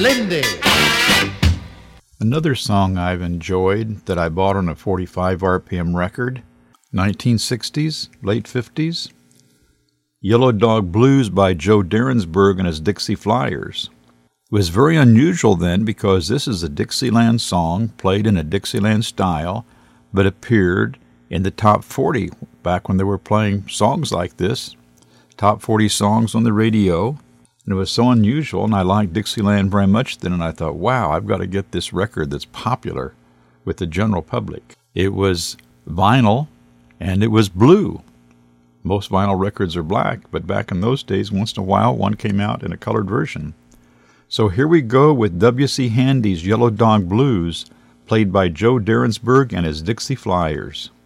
Lindy. Another song I've enjoyed that I bought on a 45 RPM record, 1960s, late 50s, Yellow Dog Blues by Joe Derensburg and his Dixie Flyers. It was very unusual then because this is a Dixieland song played in a Dixieland style, but appeared in the top 40 back when they were playing songs like this, top 40 songs on the radio. And it was so unusual, and I liked Dixieland very much then, and I thought, wow, I've got to get this record that's popular with the general public. It was vinyl, and it was blue. Most vinyl records are black, but back in those days, once in a while, one came out in a colored version. So here we go with W.C. Handy's Yellow Dog Blues, played by Joe Derensburg and his Dixie Flyers.